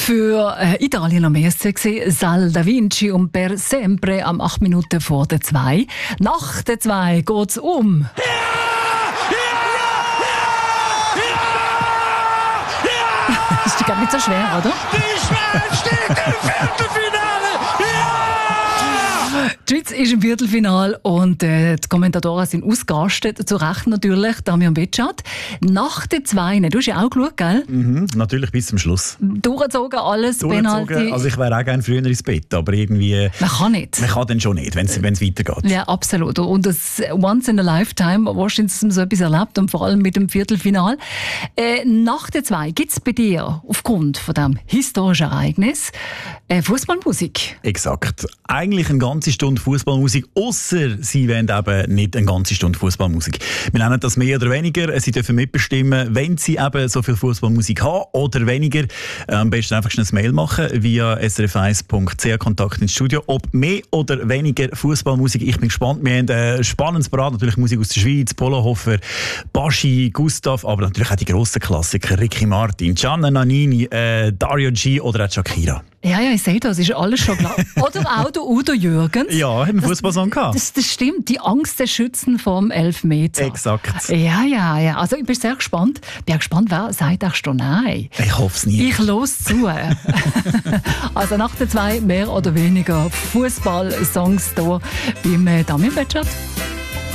Für Italien am ersten gesehen, Sal da Vinci und Per Sempre am 8 Minuten vor der 2. Nach der 2 geht es um... Das ist gar nicht so schwer, oder? Die Schweiz steht im Viertelfinale! Ja! Die Schweiz ist im Viertelfinale und die Kommentatoren sind ausgerastet. Zu Recht natürlich, Damian Betschart. Nach den 2, du hast ja auch geschaut, gell? Natürlich bis zum Schluss. Durchgezogen alles, Penalty. Also ich wäre auch gerne früher ins Bett, aber irgendwie... Man kann nicht. Man kann dann schon nicht, wenn es weitergeht. Ja, absolut. Und das Once in a Lifetime, wahrscheinlich so etwas erlebt und vor allem mit dem Viertelfinal. Nach der 2 gibt es bei dir aufgrund von diesem historischen Ereignis Fußballmusik. Exakt. Eigentlich eine ganze Stunde Fußballmusik, ausser sie wollen eben nicht eine ganze Stunde Fußballmusik. Wir nennen das mehr oder weniger. Sie dürfen mitbestimmen, wenn sie eben so viel Fußballmusik haben oder weniger. Am besten einfach schnell ein Mail machen via srf1.ch Kontakt ins Studio. Ob mehr oder weniger Fußballmusik. Ich bin gespannt. Wir haben ein spannendes Parat. Natürlich Musik aus der Schweiz, Polohofer, Baschi, Gustav, aber natürlich auch die grossen Klassiker. Ricky Martin, Gianna Nannini, Dario G oder auch Shakira. Ja, ich sehe das, ist alles schon klar. Oder auch der Udo Jürgens. Ja, hat einen Fußballsong gehabt. Das stimmt, die Angst der Schützen vom Elfmeter. Exakt. Ja. Also ich bin sehr gespannt. Wer sagt auch schon nein? Ich hoffe es nie. Ich höre zu. Also nach der 2 mehr oder weniger Fußball-Songs hier beim Damian Betschart.